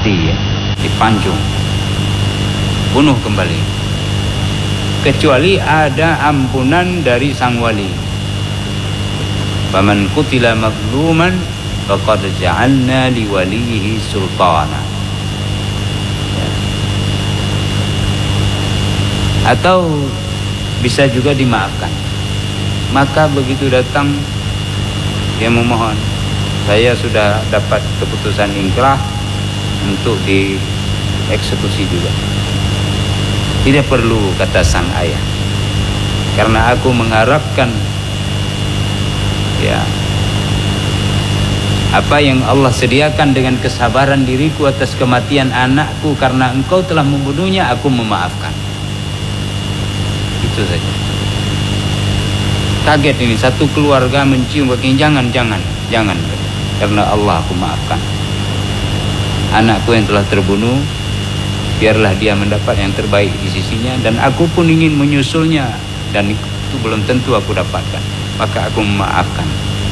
mati ya, dipancung, bunuh kembali, kecuali ada ampunan dari sang wali. Faman qutila mazluman faqad ja'alna liwalihi sultana. Ya. Atau bisa juga dimaafkan. Maka begitu datang dia memohon, saya sudah dapat keputusan ingkrah untuk dieksekusi juga. Tidak perlu kata sang ayah, karena aku mengharapkan ya apa yang Allah sediakan dengan kesabaran diriku atas kematian anakku karena engkau telah membunuhnya, aku memaafkan. Itu saja. Kaget ini, satu keluarga mencium kaki, jangan, karena Allah aku maafkan. Anakku yang telah terbunuh, biarlah dia mendapat yang terbaik di sisinya, dan aku pun ingin menyusulnya, dan itu belum tentu aku dapatkan, maka aku memaafkan.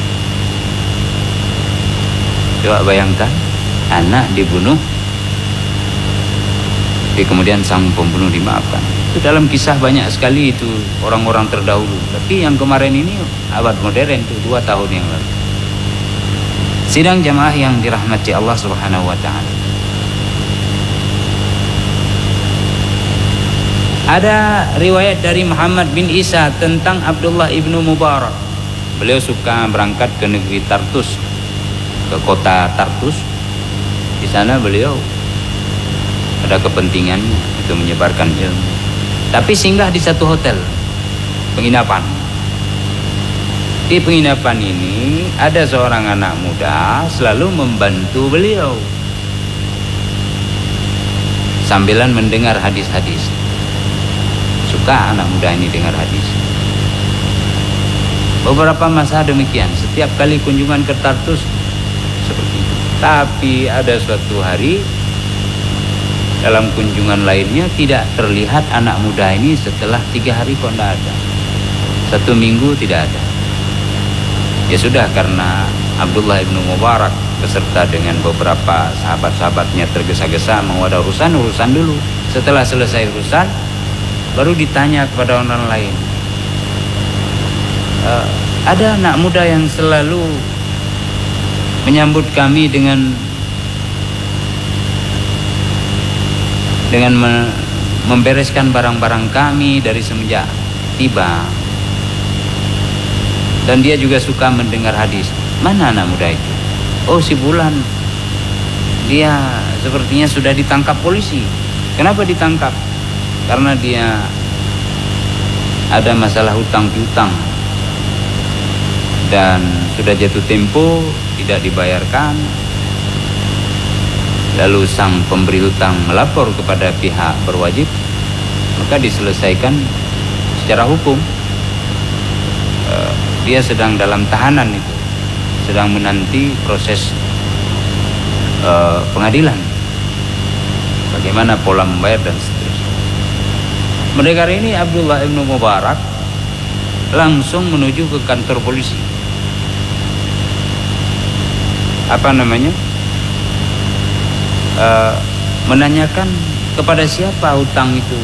Coba bayangkan, anak dibunuh, tapi kemudian sang pembunuh dimaafkan. Itu dalam kisah banyak sekali itu orang-orang terdahulu. Tapi yang kemarin ini abad modern itu 2 tahun yang lalu. Sidang jamaah yang dirahmati Allah Subhanahu wa taala. Ada riwayat dari Muhammad bin Isa tentang Abdullah ibnu Mubarak. Beliau suka berangkat ke negeri Tartus, ke kota Tartus. Di sana beliau ada kepentingannya itu menyebarkan ilmu. Tapi singgah di satu hotel penginapan. Di penginapan ini ada seorang anak muda selalu membantu beliau sambilan mendengar hadis-hadis. Suka anak muda ini dengar hadis. Beberapa masa demikian, setiap kali kunjungan ke Tartus seperti itu. Tapi ada suatu hari dalam kunjungan lainnya tidak terlihat anak muda ini. Setelah 3 hari kok tidak ada, 1 minggu tidak ada. Ya sudah, karena Abdullah ibnu Mubarak beserta dengan beberapa sahabat-sahabatnya tergesa-gesa mau ada urusan dulu. Setelah selesai urusan baru ditanya kepada orang lain, ada anak muda yang selalu menyambut kami dengan membereskan barang-barang kami dari semenjak tiba, dan dia juga suka mendengar hadis. Mana anak muda itu? Oh, si Bulan, dia sepertinya sudah ditangkap polisi. Kenapa ditangkap? Karena dia ada masalah hutang piutang dan sudah jatuh tempo, tidak dibayarkan. Lalu sang pemberi hutang melapor kepada pihak berwajib, maka diselesaikan secara hukum. Dia sedang dalam tahanan itu, sedang menanti proses pengadilan, bagaimana pola membayar dan seterusnya. Mendengar ini Abdullah ibnu Mubarak langsung menuju ke kantor polisi. Menanyakan kepada siapa hutang itu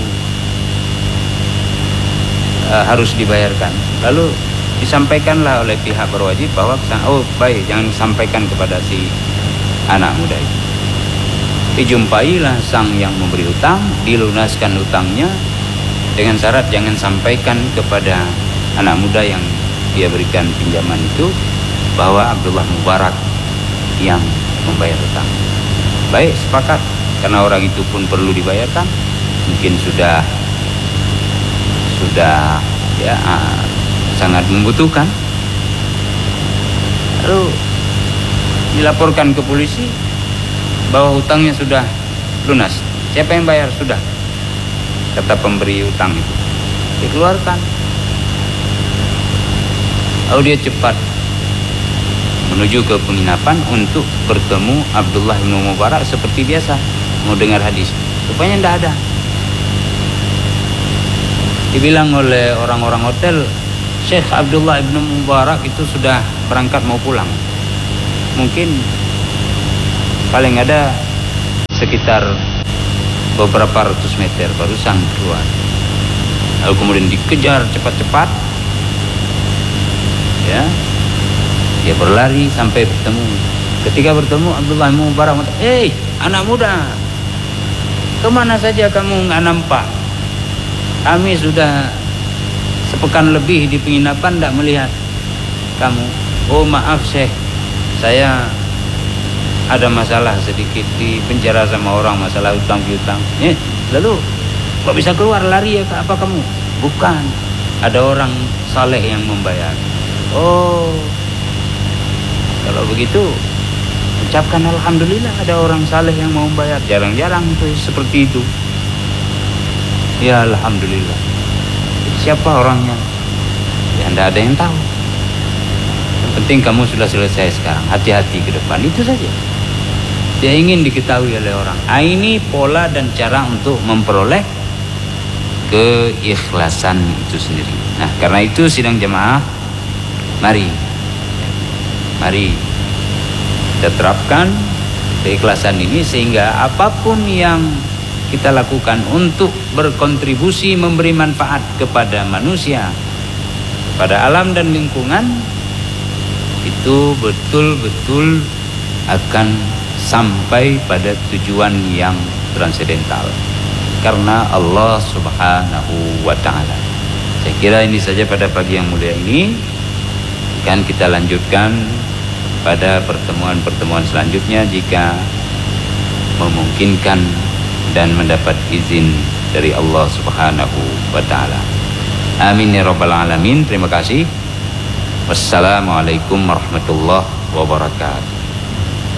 harus dibayarkan. Lalu disampaikanlah oleh pihak berwajib bahwa oh baik, jangan sampaikan kepada si anak muda itu. Dijumpailah sang yang memberi hutang, dilunaskan hutangnya dengan syarat jangan sampaikan kepada anak muda yang dia berikan pinjaman itu bahwa Abdullah Mubarak yang membayar hutang. Baik, sepakat, karena orang itu pun perlu dibayarkan, mungkin sudah ya sangat membutuhkan. Lalu dilaporkan ke polisi bahwa hutangnya sudah lunas. Siapa yang bayar? Sudah, kata pemberi hutang itu. Dikeluarkan. Lalu dia cepat menuju ke penginapan untuk bertemu Abdullah bin Mubarak seperti biasa, mau dengar hadis. Rupanya tidak ada. Dibilang oleh orang-orang hotel, Syekh Abdullah bin Mubarak itu sudah berangkat mau pulang. Mungkin paling ada sekitar beberapa ratus meter baru sang keluar. Lalu kemudian dikejar cepat-cepat, ya, dia berlari sampai bertemu. Ketika bertemu, Abdullah bin Mubarak mengatakan, anak muda, kemana saja kamu nggak nampak? Kami sudah sepekan lebih di penginapan tidak melihat kamu. Oh maaf Syekh, saya ada masalah sedikit di penjara sama orang, masalah utang piutang. Lalu kok bisa keluar lari ya apa kamu? Bukan, ada orang saleh yang membayar. Oh, kalau begitu ucapkan alhamdulillah ada orang saleh yang mau membayar. Jarang-jarang tuh seperti itu. Ya alhamdulillah. Siapa orangnya? Ya tidak ada yang tahu. Yang penting kamu sudah selesai sekarang. Hati-hati ke depan, itu saja. Dia ingin diketahui oleh orang. Ini pola dan cara untuk memperoleh keikhlasan itu sendiri. Nah, karena itu sidang jemaah, mari kita terapkan keikhlasan ini sehingga apapun yang kita lakukan untuk berkontribusi memberi manfaat kepada manusia, kepada alam dan lingkungan, itu betul-betul akan sampai pada tujuan yang transendental karena Allah Subhanahu wa ta'ala. Saya kira ini saja pada pagi yang mulia ini. Akan kita lanjutkan pada pertemuan-pertemuan selanjutnya jika memungkinkan dan mendapat izin dari Allah Subhanahu wa ta'ala. Amin ya rabbal alamin. Terima kasih. Wassalamualaikum warahmatullahi wabarakatuh.